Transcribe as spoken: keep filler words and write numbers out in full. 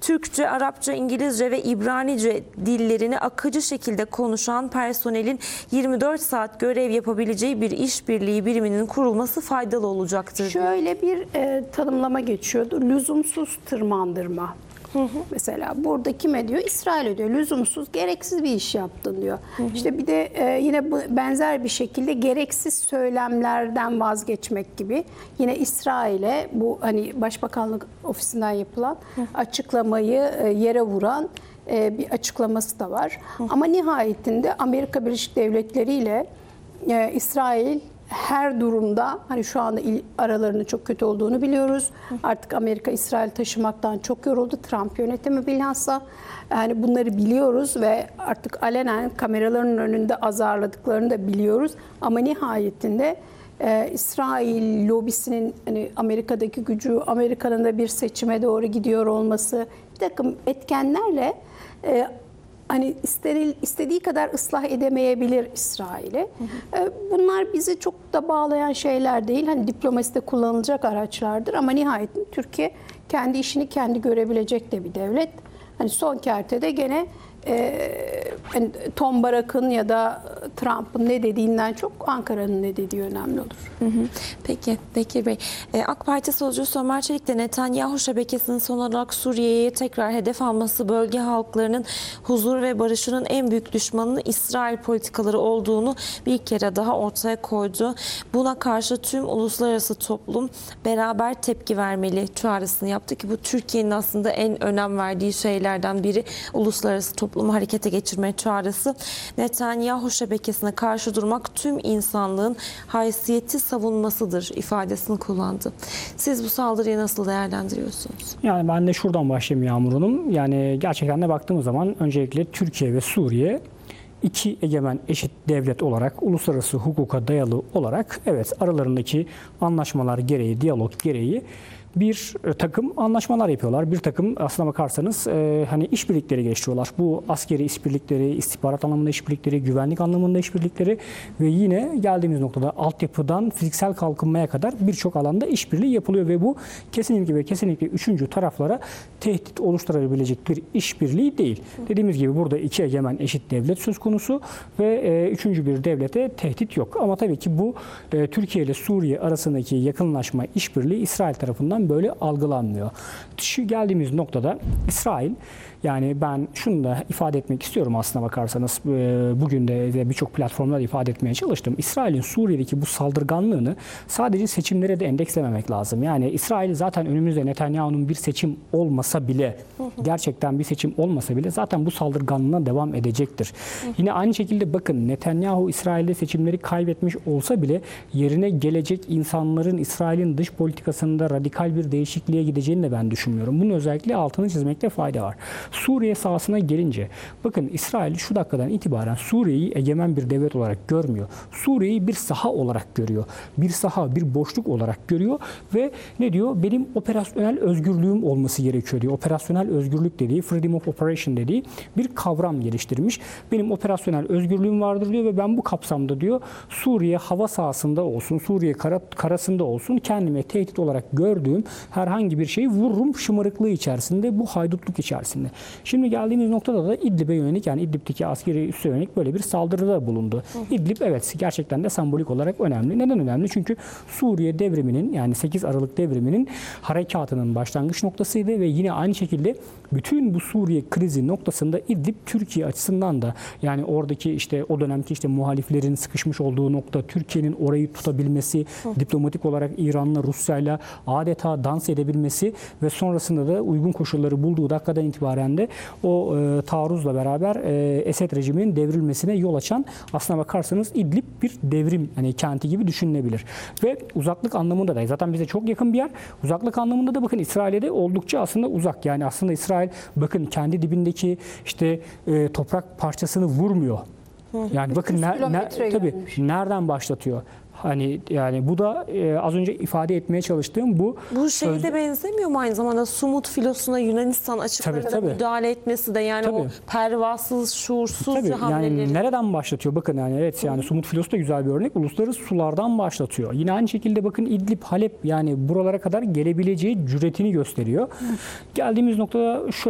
Türkçe, Arapça, İngilizce ve İbranice dillerini akıcı şekilde konuşan personelin yirmi dört saat görev yapabileceği bir işbirliği biriminin kurulması faydalı olacaktır. Şöyle bir e, tanımlama geçiyordu. Lüzumsuz tırmandırma. Hı hı. Mesela burada kime diyor? İsrail'e diyor. Lüzumsuz, gereksiz bir iş yaptın diyor. Hı hı. İşte bir de e, yine bu, benzer bir şekilde gereksiz söylemlerden vazgeçmek gibi. Yine İsrail'e bu hani Başbakanlık ofisinden yapılan hı. açıklamayı e, yere vuran e, bir açıklaması da var. Hı. Ama nihayetinde Amerika Birleşik Devletleri ile e, İsrail her durumda, hani şu anda aralarının çok kötü olduğunu biliyoruz. Artık Amerika İsrail taşımaktan çok yoruldu. Trump yönetimi bilhassa. Yani bunları biliyoruz ve artık alenen kameraların önünde azarladıklarını da biliyoruz. Ama nihayetinde e, İsrail lobisinin hani Amerika'daki gücü, Amerika'nın da bir seçime doğru gidiyor olması, bir takım etkenlerle e, hani isteril, istediği kadar ıslah edemeyebilir İsrail'i. Bunlar bizi çok da bağlayan şeyler değil. Hani diplomaside kullanılacak araçlardır ama nihayetinde Türkiye kendi işini kendi görebilecek de bir devlet. Hani son kertede gene e, yani Tom Barak'ın ya da Trump'ın ne dediğinden çok Ankara'nın ne dediği önemli olur. Hı hı. Peki, Bekir Bey. AK Parti sözcüsü Ömer Çelik de Netanyahu şebekesinin son olarak Suriye'ye tekrar hedef alması bölge halklarının huzur ve barışının en büyük düşmanının İsrail politikaları olduğunu bir kere daha ortaya koydu. Buna karşı tüm uluslararası toplum beraber tepki vermeli çağrısını yaptı ki bu Türkiye'nin aslında en önem verdiği şeylerden biri, uluslararası toplumu harekete geçirme çağrısı. Netanyahu şebekesine karşı durmak tüm insanlığın haysiyeti savunmasıdır ifadesini kullandı. Siz bu saldırıyı nasıl değerlendiriyorsunuz? Yani ben de şuradan başlayayım Yağmur Hanım. Yani gerçekten de baktığımız zaman öncelikle Türkiye ve Suriye iki egemen eşit devlet olarak, uluslararası hukuka dayalı olarak evet aralarındaki anlaşmalar gereği, diyalog gereği bir takım anlaşmalar yapıyorlar. Bir takım aslına bakarsanız e, hani işbirlikleri geliştiriyorlar. Bu askeri işbirlikleri, istihbarat anlamında işbirlikleri, güvenlik anlamında işbirlikleri ve yine geldiğimiz noktada altyapıdan fiziksel kalkınmaya kadar birçok alanda işbirliği yapılıyor ve bu kesinlikle ve kesinlikle üçüncü taraflara tehdit oluşturabilecek bir işbirliği değil. Dediğimiz gibi burada iki egemen eşit devlet söz konusu ve e, üçüncü bir devlete tehdit yok. Ama tabii ki bu e, Türkiye ile Suriye arasındaki yakınlaşma işbirliği İsrail tarafından böyle algılanmıyor. Şu geldiğimiz noktada İsrail, yani ben şunu da ifade etmek istiyorum aslına bakarsanız, bugün de birçok platformda ifade etmeye çalıştım. İsrail'in Suriye'deki bu saldırganlığını sadece seçimlere de endekslememek lazım. Yani İsrail zaten önümüzde Netanyahu'nun bir seçim olmasa bile, gerçekten bir seçim olmasa bile zaten bu saldırganlığına devam edecektir. Yine aynı şekilde bakın, Netanyahu İsrail'de seçimleri kaybetmiş olsa bile yerine gelecek insanların İsrail'in dış politikasında radikal bir değişikliğe gideceğini de ben düşünmüyorum. Bunun özellikle altını çizmekte fayda var. Suriye sahasına gelince, bakın İsrail şu dakikadan itibaren Suriye'yi egemen bir devlet olarak görmüyor. Suriye'yi bir saha olarak görüyor. Bir saha, bir boşluk olarak görüyor ve ne diyor? Benim operasyonel özgürlüğüm olması gerekiyor diyor. Operasyonel özgürlük dediği, freedom of operation dediği bir kavram geliştirmiş. Benim operasyonel özgürlüğüm vardır diyor ve ben bu kapsamda diyor Suriye hava sahasında olsun, Suriye kara, karasında olsun kendime tehdit olarak gördüğüm herhangi bir şeyi vururum şımarıklığı içerisinde, bu haydutluk içerisinde. Şimdi geldiğimiz noktada da İdlib'e yönelik, yani İdlib'deki askeri üsse yönelik böyle bir saldırıda bulundu. Hı. İdlib evet gerçekten de sembolik olarak önemli. Neden önemli? Çünkü Suriye devriminin, yani sekiz Aralık devriminin harekatının başlangıç noktasıydı ve yine aynı şekilde bütün bu Suriye krizi noktasında İdlib Türkiye açısından da, yani oradaki işte o dönemki işte muhaliflerin sıkışmış olduğu nokta, Türkiye'nin orayı tutabilmesi, Hı. diplomatik olarak İran'la, Rusya'yla adeta dans edebilmesi ve sonrasında da uygun koşulları bulduğu dakikadan itibaren de o e, taarruzla beraber e, Esed rejiminin devrilmesine yol açan, aslına bakarsanız İdlib bir devrim hani kenti gibi düşünülebilir. Ve uzaklık anlamında da zaten bize çok yakın bir yer. Uzaklık anlamında da bakın İsrail'e de oldukça aslında uzak. Yani aslında İsrail bakın kendi dibindeki işte e, toprak parçasını vurmuyor. Yani bakın ner, ner, tabii nereden başlatıyor? Hani yani bu da e, az önce ifade etmeye çalıştığım bu. Bu şeyde söz... benzemiyor mu aynı zamanda Sumut filosuna Yunanistan açıklarında müdahale etmesi de, yani tabii. o pervasız, şuursuzca hamleleri. Yani nereden başlatıyor? Bakın yani evet, yani Sumut filosu da güzel bir örnek. Uluslararası sulardan başlatıyor. Yine aynı şekilde bakın İdlib, Halep, yani buralara kadar gelebileceği cüretini gösteriyor. Hı. Geldiğimiz noktada şu